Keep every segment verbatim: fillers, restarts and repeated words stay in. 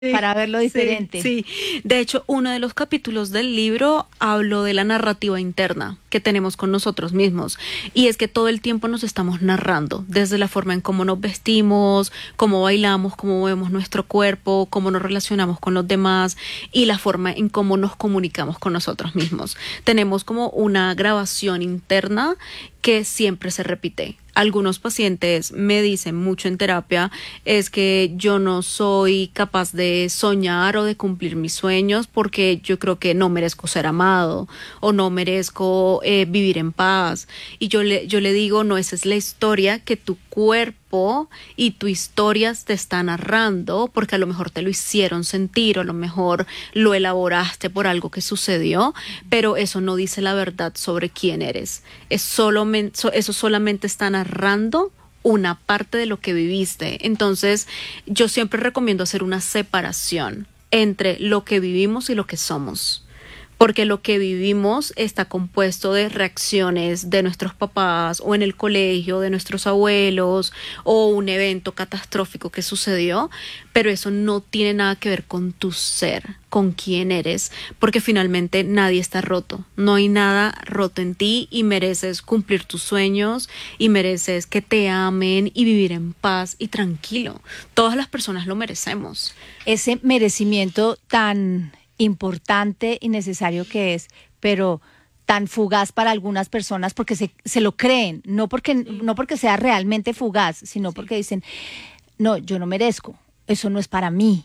Sí, para verlo sí, diferente. sí. De hecho, uno de los capítulos del libro habló de la narrativa interna que tenemos con nosotros mismos. Y es que todo el tiempo nos estamos narrando, desde la forma en cómo nos vestimos, cómo bailamos, cómo vemos nuestro cuerpo, cómo nos relacionamos con los demás y la forma en cómo nos comunicamos con nosotros mismos. Tenemos como una grabación interna que siempre se repite. Algunos pacientes me dicen mucho en terapia es que yo no soy capaz de soñar o de cumplir mis sueños porque yo creo que no merezco ser amado o no merezco eh, vivir en paz. Y yo le, yo le digo, no, esa es la historia que tu cuerpo y tu historia te está narrando porque a lo mejor te lo hicieron sentir o a lo mejor lo elaboraste por algo que sucedió, pero eso no dice la verdad sobre quién eres. Es solamente, eso solamente está narrando una parte de lo que viviste. Entonces, yo siempre recomiendo hacer una separación entre lo que vivimos y lo que somos. Porque lo que vivimos está compuesto de reacciones de nuestros papás o en el colegio, de nuestros abuelos o un evento catastrófico que sucedió, pero eso no tiene nada que ver con tu ser, con quién eres, porque finalmente nadie está roto, no hay nada roto en ti y mereces cumplir tus sueños y mereces que te amen y vivir en paz y tranquilo. Todas las personas lo merecemos. Ese merecimiento tan importante y necesario que es, pero tan fugaz para algunas personas porque se, se lo creen, no porque, no porque sea realmente fugaz, sino Sí. porque dicen, no, yo no merezco, eso no es para mí.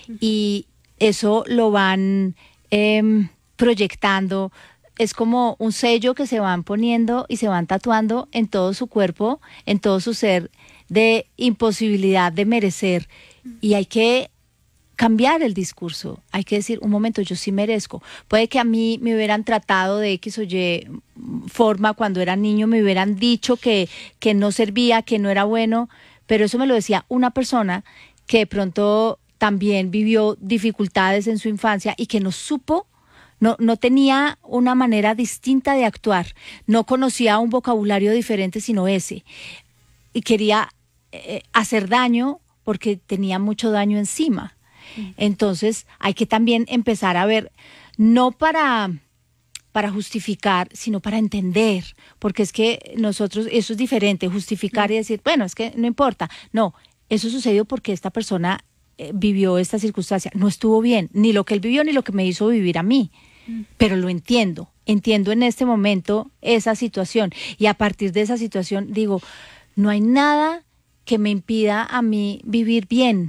Y eso lo van em, proyectando, es como un sello que se van poniendo y se van tatuando en todo su cuerpo, en todo su ser, de imposibilidad de merecer. Y hay que cambiar el discurso, hay que decir, un momento, yo sí merezco. Puede que a mí me hubieran tratado de X o Y forma cuando era niño, me hubieran dicho que, que no servía, que no era bueno, pero eso me lo decía una persona que de pronto también vivió dificultades en su infancia y que no supo, no, no tenía una manera distinta de actuar, no conocía un vocabulario diferente sino ese, y quería eh, hacer daño porque tenía mucho daño encima. Entonces hay que también empezar a ver, no para, para justificar, sino para entender, porque es que nosotros, eso es diferente, justificar y decir, bueno, es que no importa. No, eso sucedió porque esta persona eh, vivió esta circunstancia, no estuvo bien, ni lo que él vivió ni lo que me hizo vivir a mí, pero lo entiendo, entiendo en este momento esa situación y a partir de esa situación digo, no hay nada que me impida a mí vivir bien.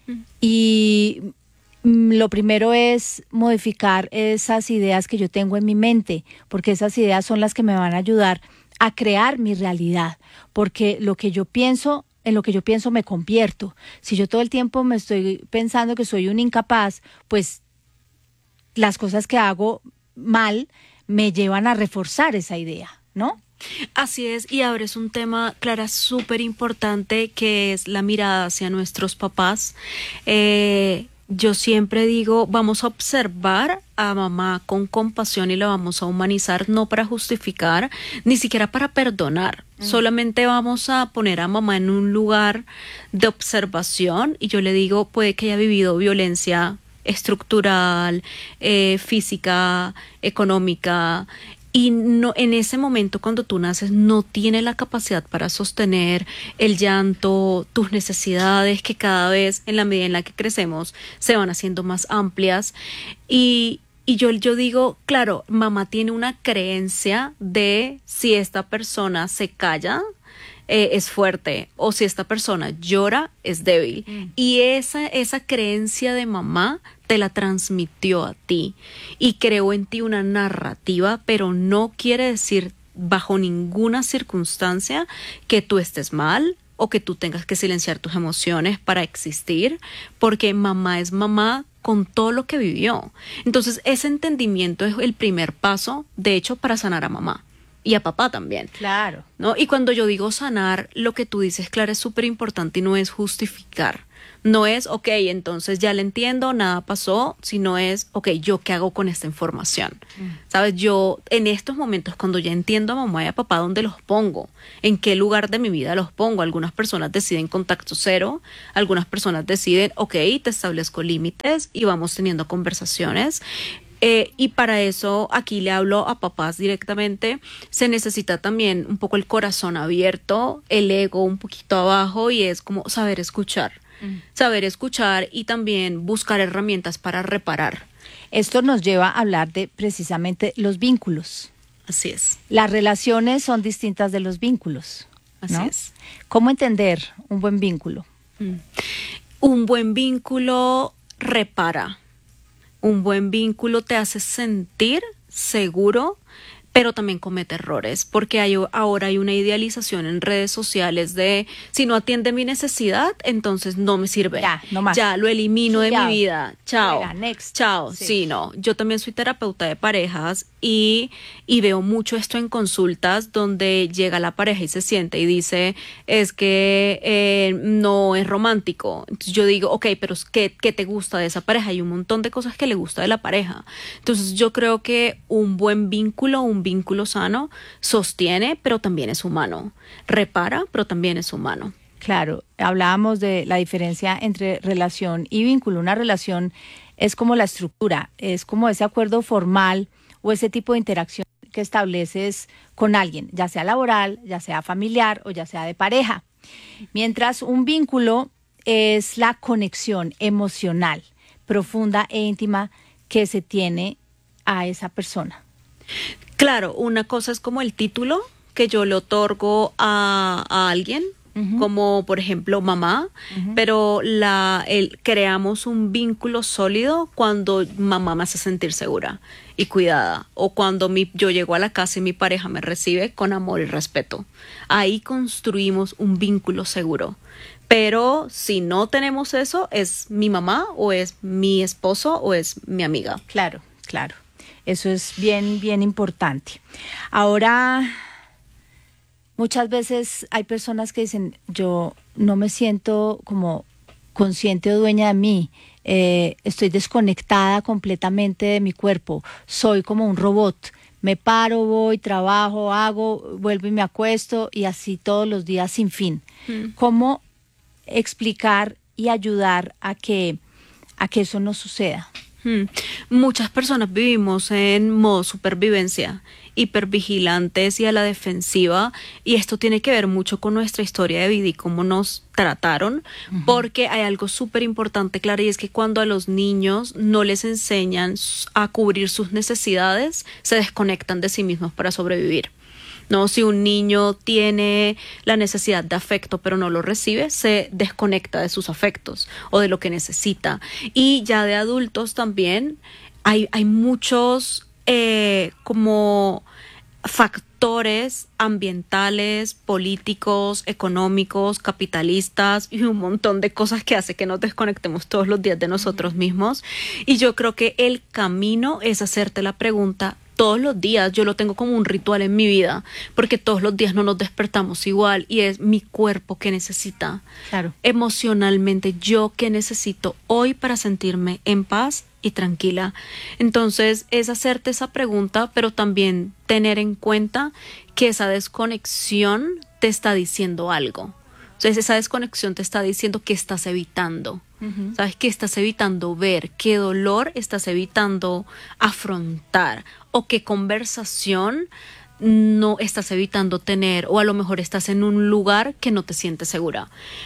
Y mm, lo primero es modificar esas ideas que yo tengo en mi mente, porque esas ideas son las que me van a ayudar a crear mi realidad, porque lo que yo pienso, en lo que yo pienso me convierto. Si yo todo el tiempo me estoy pensando que soy un incapaz, pues las cosas que hago mal me llevan a reforzar esa idea, ¿no? Así es, y abres un tema, Clara, súper importante que es la mirada hacia nuestros papás. Eh, yo siempre digo, vamos a observar a mamá con compasión y la vamos a humanizar, no para justificar, ni siquiera para perdonar. Mm. Solamente vamos a poner a mamá en un lugar de observación y yo le digo, puede que haya vivido violencia estructural, eh, física, económica. Y no, en ese momento cuando tú naces no tiene la capacidad para sostener el llanto, tus necesidades que cada vez en la medida en la que crecemos se van haciendo más amplias. Y, y yo, yo digo, claro, mamá tiene una creencia de si esta persona se calla, eh, es fuerte, o si esta persona llora, es débil. Mm. Y esa, esa creencia de mamá te la transmitió a ti y creó en ti una narrativa, pero no quiere decir bajo ninguna circunstancia que tú estés mal o que tú tengas que silenciar tus emociones para existir, porque mamá es mamá con todo lo que vivió. Entonces, ese entendimiento es el primer paso, de hecho, para sanar a mamá. Y a papá también. Claro. ¿No? Y cuando yo digo sanar, lo que tú dices, Clara, es súper importante y no es justificar. No es, ok, entonces ya le entiendo, nada pasó, sino es, ok, ¿yo qué hago con esta información? Mm. ¿Sabes? Yo en estos momentos, cuando ya entiendo a mamá y a papá, ¿dónde los pongo? ¿En qué lugar de mi vida los pongo? Algunas personas deciden contacto cero, algunas personas deciden, ok, te establezco límites y vamos teniendo conversaciones. Eh, y para eso aquí le hablo a papás directamente. Se necesita también un poco el corazón abierto, el ego un poquito abajo, y es como saber escuchar. Saber escuchar y también buscar herramientas para reparar. Esto nos lleva a hablar de precisamente los vínculos. Así es. Las relaciones son distintas de los vínculos, ¿no? Así es. ¿Cómo entender un buen vínculo? Mm. Un buen vínculo repara. Un buen vínculo te hace sentir seguro, pero también comete errores, porque hay, ahora hay una idealización en redes sociales de si no atiende mi necesidad, entonces no me sirve. Ya, no más. Ya lo elimino Sí, de ya. mi vida. Chao. Venga, next. Chao. Sí. Sí, no. Yo también soy terapeuta de parejas y, y veo mucho esto en consultas donde llega la pareja y se siente y dice, es que eh, no es romántico. Entonces yo digo, ok, pero ¿qué, ¿qué te gusta de esa pareja? Hay un montón de cosas que le gusta de la pareja. Entonces yo creo que un buen vínculo, un vínculo sano, sostiene, pero también es humano. Repara, pero también es humano. Claro, hablábamos de la diferencia entre relación y vínculo. Una relación es como la estructura, es como ese acuerdo formal o ese tipo de interacción que estableces con alguien, ya sea laboral, ya sea familiar o ya sea de pareja. Mientras un vínculo es la conexión emocional, profunda e íntima que se tiene a esa persona. Claro, una cosa es como el título que yo le otorgo a, a alguien, uh-huh. como por ejemplo mamá, uh-huh. pero la, el, creamos un vínculo sólido cuando mamá me hace sentir segura y cuidada, o cuando mi, yo llego a la casa y mi pareja me recibe con amor y respeto. Ahí construimos un vínculo seguro. Pero si no tenemos eso, es mi mamá o es mi esposo o es mi amiga. Claro, claro. Eso es bien, bien importante. Ahora, muchas veces hay personas que dicen, yo no me siento como consciente o dueña de mí, eh, estoy desconectada completamente de mi cuerpo, soy como un robot, me paro, voy, trabajo, hago, vuelvo y me acuesto y así todos los días sin fin. Mm. ¿Cómo explicar y ayudar a que, a que eso no suceda? Hmm. Muchas personas vivimos en modo supervivencia, hipervigilantes y a la defensiva, y esto tiene que ver mucho con nuestra historia de vida y cómo nos trataron, uh-huh. porque hay algo súper importante, Clara, y es que cuando a los niños no les enseñan a cubrir sus necesidades, se desconectan de sí mismos para sobrevivir. No, si un niño tiene la necesidad de afecto pero no lo recibe, se desconecta de sus afectos o de lo que necesita. Y ya de adultos también hay, hay muchos eh, como factores ambientales, políticos, económicos, capitalistas y un montón de cosas que hace que nos desconectemos todos los días de nosotros mismos. Y yo creo que el camino es hacerte la pregunta todos los días. Yo lo tengo como un ritual en mi vida, porque todos los días no nos despertamos igual y es mi cuerpo que necesita. Claro. Emocionalmente, yo que necesito hoy para sentirme en paz y tranquila. Entonces es hacerte esa pregunta, pero también tener en cuenta que esa desconexión te está diciendo algo. Entonces esa desconexión te está diciendo que estás evitando. Uh-huh. ¿Sabes? ¿Qué estás evitando ver? ¿Qué dolor estás evitando afrontar? ¿O qué conversación no estás evitando tener? O a lo mejor estás en un lugar que no te sientes segura.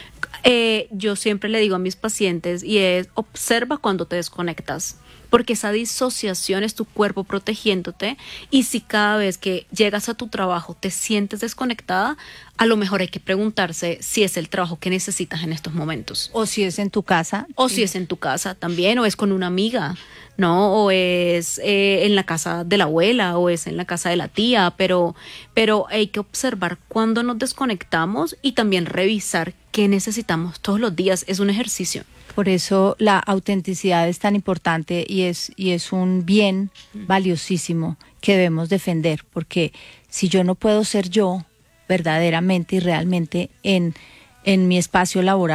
Eh, yo siempre le digo a mis pacientes y es, observa cuando te desconectas, porque esa disociación es tu cuerpo protegiéndote, y si cada vez que llegas a tu trabajo te sientes desconectada, a lo mejor hay que preguntarse si es el trabajo que necesitas en estos momentos. O si es en tu casa. O sí. si es en tu casa también, o es con una amiga, ¿no? O es eh, en la casa de la abuela, o es en la casa de la tía, pero, pero hay que observar cuándo nos desconectamos y también revisar qué necesitamos todos los días. Es un ejercicio. Por eso la autenticidad es tan importante y es, y es un bien valiosísimo que debemos defender, porque si yo no puedo ser yo verdaderamente y realmente en, en mi espacio laboral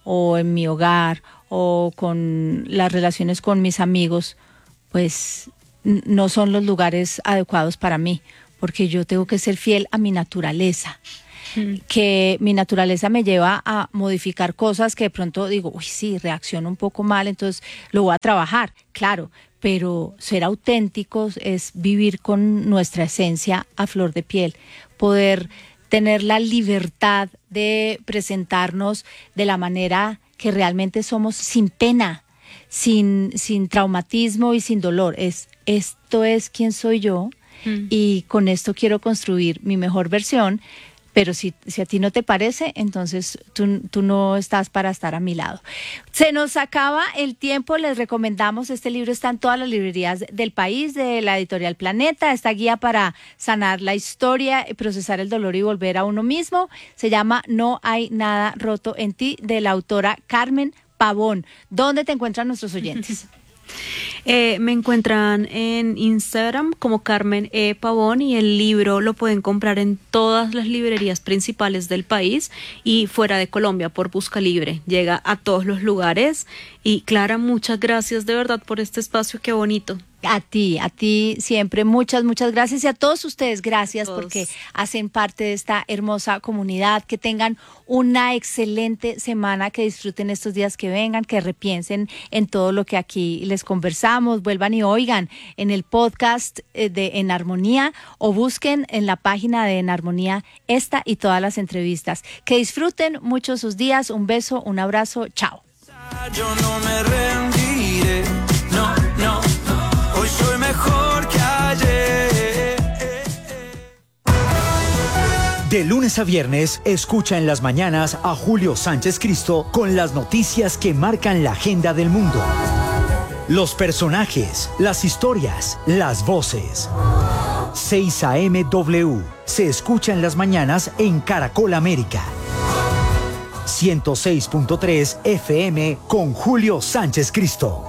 o en mi hogar o con las relaciones con mis amigos, pues no son los lugares adecuados para mí, porque yo tengo que ser fiel a mi naturaleza. Que mi naturaleza me lleva a modificar cosas que de pronto digo, uy, sí, reacciono un poco mal, entonces lo voy a trabajar, claro, pero ser auténticos es vivir con nuestra esencia a flor de piel, poder tener la libertad de presentarnos de la manera que realmente somos, sin pena, sin, sin traumatismo y sin dolor. Es, esto es quién soy yo mm. y con esto quiero construir mi mejor versión. Pero si, si a ti no te parece, entonces tú, tú no estás para estar a mi lado. Se nos acaba el tiempo, les recomendamos, este libro está en todas las librerías del país, de la editorial Planeta, esta guía para sanar la historia, procesar el dolor y volver a uno mismo. Se llama No hay nada roto en ti, de la autora Carmen Pavón. ¿Dónde te encuentran nuestros oyentes? Eh, me encuentran en Instagram como Carmen E. Pavón y el libro lo pueden comprar en todas las librerías principales del país y fuera de Colombia por Busca Libre. Llega a todos los lugares. Y Clara, muchas gracias de verdad por este espacio, qué bonito. A ti, a ti siempre, muchas, muchas gracias y a todos ustedes, gracias todos. Porque hacen parte de esta hermosa comunidad, que tengan una excelente semana, que disfruten estos días que vengan, que repiensen en todo lo que aquí les conversamos, vuelvan y oigan en el podcast de En Armonía o busquen en la página de En Armonía esta y todas las entrevistas. Que disfruten mucho sus días, un beso, un abrazo, chao. Yo no me rendiré, no, no. Hoy soy mejor que ayer. De lunes a viernes, escucha en las mañanas a Julio Sánchez Cristo con las noticias que marcan la agenda del mundo. Los personajes, las historias, las voces. seis A M W se escucha en las mañanas en Caracol América. ciento seis punto tres F M con Julio Sánchez Cristo.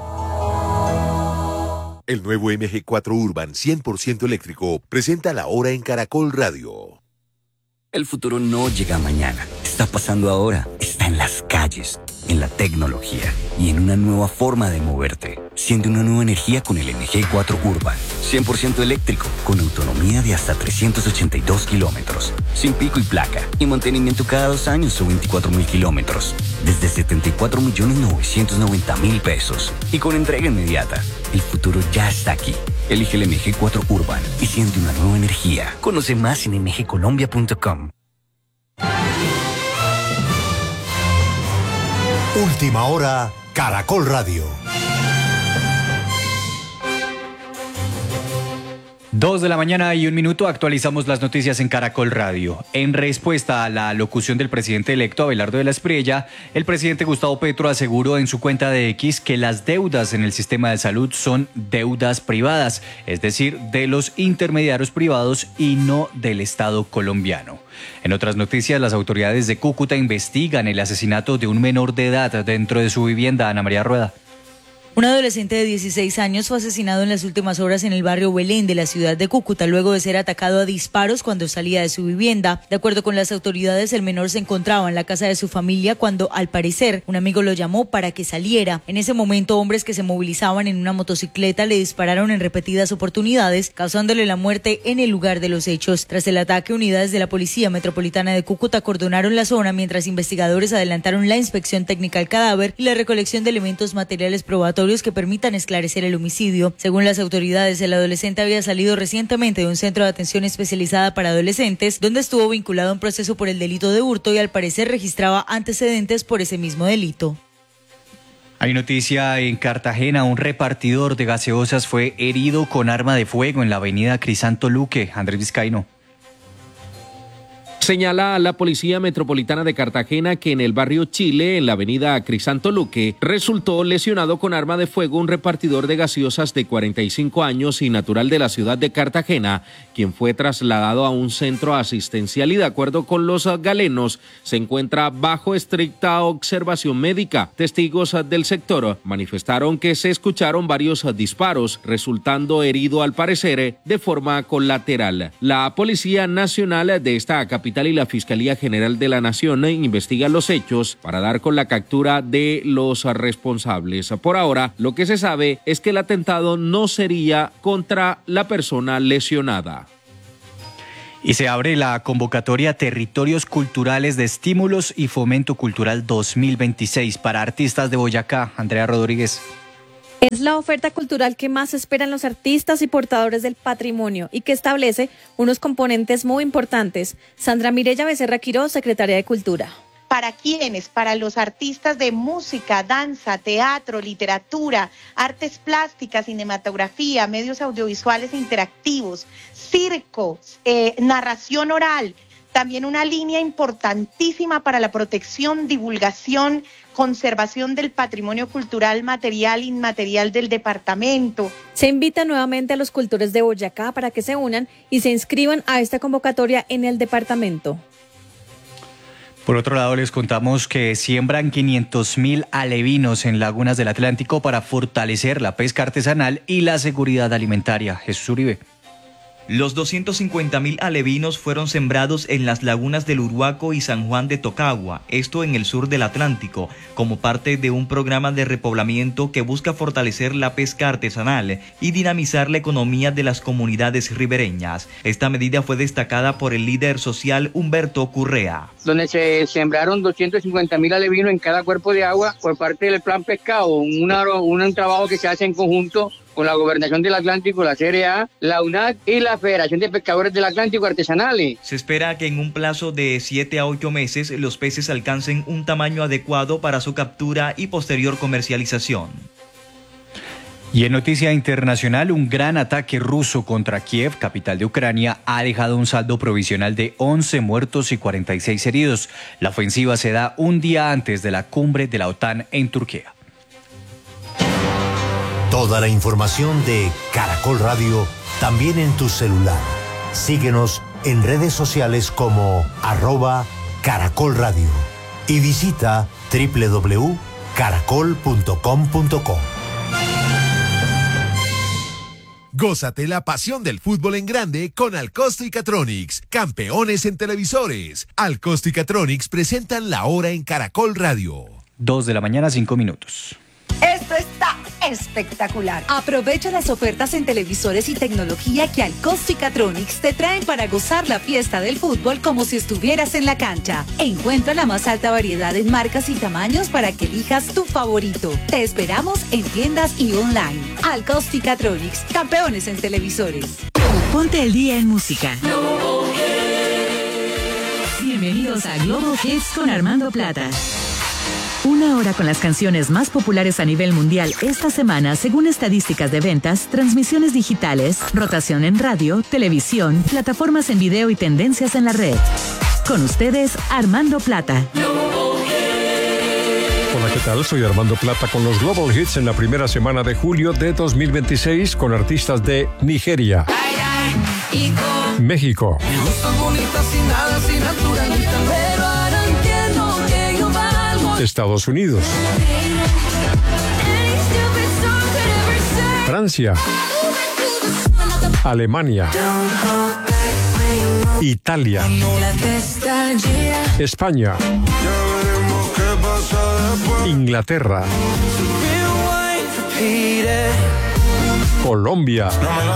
El nuevo M G cuatro Urban cien por ciento eléctrico presenta la hora en Caracol Radio. El futuro no llega mañana, está pasando ahora, está en las calles, en la tecnología y en una nueva forma de moverte. Siente una nueva energía con el M G cuatro Urban, cien por ciento eléctrico, con autonomía de hasta trescientos ochenta y dos kilómetros, sin pico y placa, y mantenimiento cada dos años o veinticuatro mil kilómetros, desde setenta y cuatro millones novecientos noventa mil pesos, y con entrega inmediata. El futuro ya está aquí. Elige el M G cuatro Urban y siente una nueva energía. Conoce más en m g colombia punto com. Última hora, Caracol Radio. Dos de la mañana y un minuto, actualizamos las noticias en Caracol Radio. En respuesta a la locución del presidente electo Abelardo de la Espriella, el presidente Gustavo Petro aseguró en su cuenta de X que las deudas en el sistema de salud son deudas privadas, es decir, de los intermediarios privados y no del Estado colombiano. En otras noticias, las autoridades de Cúcuta investigan el asesinato de un menor de edad dentro de su vivienda. Ana María Rueda. Un adolescente de dieciséis años fue asesinado en las últimas horas en el barrio Belén de la ciudad de Cúcuta, luego de ser atacado a disparos cuando salía de su vivienda. De acuerdo con las autoridades, el menor se encontraba en la casa de su familia cuando, al parecer, un amigo lo llamó para que saliera. En ese momento, hombres que se movilizaban en una motocicleta le dispararon en repetidas oportunidades, causándole la muerte en el lugar de los hechos. Tras el ataque, unidades de la Policía Metropolitana de Cúcuta acordonaron la zona, mientras investigadores adelantaron la inspección técnica al cadáver y la recolección de elementos materiales probatorios que permitan esclarecer el homicidio. Según las autoridades, el adolescente había salido recientemente de un centro de atención especializada para adolescentes, donde estuvo vinculado a un proceso por el delito de hurto y al parecer registraba antecedentes por ese mismo delito. Hay noticia en Cartagena, un repartidor de gaseosas fue herido con arma de fuego en la avenida Crisanto Luque. Andrés Vizcaíno. Señala a la Policía Metropolitana de Cartagena que en el barrio Chile, en la avenida Crisanto Luque, resultó lesionado con arma de fuego un repartidor de gaseosas de cuarenta y cinco años y natural de la ciudad de Cartagena, quien fue trasladado a un centro asistencial y, de acuerdo con los galenos, se encuentra bajo estricta observación médica. Testigos del sector manifestaron que se escucharon varios disparos, resultando herido al parecer de forma colateral. La Policía Nacional de esta capital Departamental y la Fiscalía General de la Nación investigan los hechos para dar con la captura de los responsables. Por ahora, lo que se sabe es que el atentado no sería contra la persona lesionada. Y se abre la convocatoria Territorios Culturales de Estímulos y Fomento Cultural dos mil veintiséis para artistas de Boyacá. Andrea Rodríguez. Es la oferta cultural que más esperan los artistas y portadores del patrimonio y que establece unos componentes muy importantes. Sandra Mireya Becerra Quiroz, secretaria de Cultura. ¿Para quiénes? Para los artistas de música, danza, teatro, literatura, artes plásticas, cinematografía, medios audiovisuales e interactivos, circo, eh, narración oral. También una línea importantísima para la protección, divulgación, conservación del patrimonio cultural material e inmaterial del departamento. Se invita nuevamente a los cultores de Boyacá para que se unan y se inscriban a esta convocatoria en el departamento. Por otro lado, les contamos que siembran quinientos mil alevinos en lagunas del Atlántico para fortalecer la pesca artesanal y la seguridad alimentaria. Jesús Uribe. Los doscientos cincuenta mil alevinos fueron sembrados en las lagunas del Uruaco y San Juan de Tocagua, esto en el sur del Atlántico, como parte de un programa de repoblamiento que busca fortalecer la pesca artesanal y dinamizar la economía de las comunidades ribereñas. Esta medida fue destacada por el líder social Humberto Currea. Donde se sembraron doscientos cincuenta mil alevinos en cada cuerpo de agua por parte del Plan Pescado, una, un trabajo que se hace en conjunto con la Gobernación del Atlántico, la C R A, la U N A C y la Federación de Pescadores del Atlántico Artesanales. Se espera que en un plazo de siete a ocho meses los peces alcancen un tamaño adecuado para su captura y posterior comercialización. Y en noticia internacional, un gran ataque ruso contra Kiev, capital de Ucrania, ha dejado un saldo provisional de once muertos y cuarenta y seis heridos. La ofensiva se da un día antes de la cumbre de la OTAN en Turquía. Toda la información de Caracol Radio también en tu celular. Síguenos en redes sociales como arroba Caracol Radio y visita doble u doble u doble u punto caracol punto com punto co. Gózate la pasión del fútbol en grande con Alcosto y Catronics, campeones en televisores. Alcosto y Catronics presentan la hora en Caracol Radio. Dos de la mañana, cinco minutos. Esto está espectacular. Aprovecha las ofertas en televisores y tecnología que Alcosto y Catronics te traen para gozar la fiesta del fútbol como si estuvieras en la cancha. Encuentra la más alta variedad en marcas y tamaños para que elijas tu favorito. Te esperamos en tiendas y online. Alcosto y Catronics, campeones en televisores. Ponte el día en música. Bienvenidos a Global Hits con Armando Plata. Una hora con las canciones más populares a nivel mundial esta semana, según estadísticas de ventas, transmisiones digitales, rotación en radio, televisión, plataformas en video y tendencias en la red. Con ustedes, Armando Plata. Hola, ¿qué tal? Soy Armando Plata con los Global Hits en la primera semana de julio de dos mil veintiséis con artistas de Nigeria, México, Estados Unidos, Francia, Alemania, Italia, España, Inglaterra, Colombia,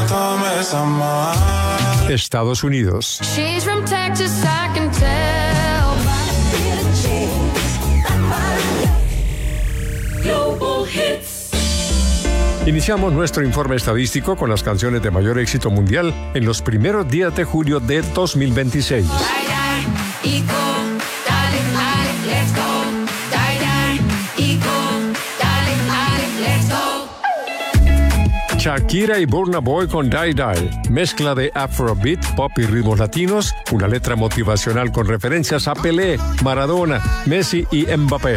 Estados Unidos. Iniciamos nuestro informe estadístico con las canciones de mayor éxito mundial en los primeros días de julio de dos mil veintiséis. Shakira y Burna Boy con Die Die, mezcla de Afrobeat, pop y ritmos latinos, una letra motivacional con referencias a Pelé, Maradona, Messi y Mbappé.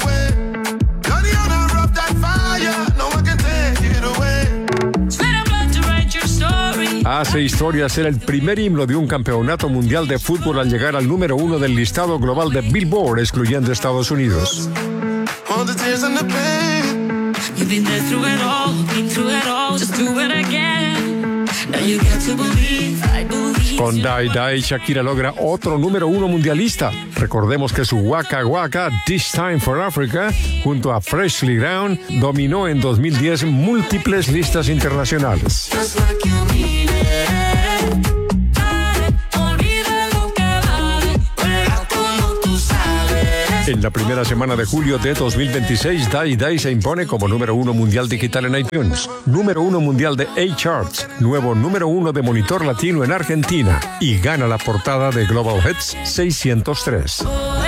Hace historia ser el primer himno de un campeonato mundial de fútbol al llegar al número uno del listado global de Billboard, excluyendo Estados Unidos. Con Die Die, Shakira logra otro número uno mundialista. Recordemos que su Waka Waka, This Time for Africa, junto a Freshly Ground, dominó en dos mil diez múltiples listas internacionales. En la primera semana de julio de dos mil veintiséis, Die Die se impone como número uno mundial digital en iTunes, número uno mundial de A-Charts, nuevo número uno de Monitor Latino en Argentina y gana la portada de Global Hits seiscientos tres.